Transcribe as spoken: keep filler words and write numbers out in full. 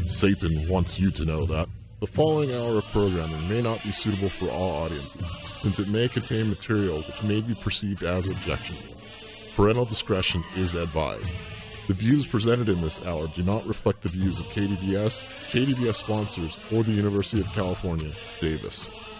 Satan wants you to know that the following hour of programming may not be suitable for all audiences, since it may contain material which may be perceived as objectionable. Parental discretion is advised. The views presented in this hour do not reflect the views of K D V S, K D V S sponsors, or the University of California, Davis.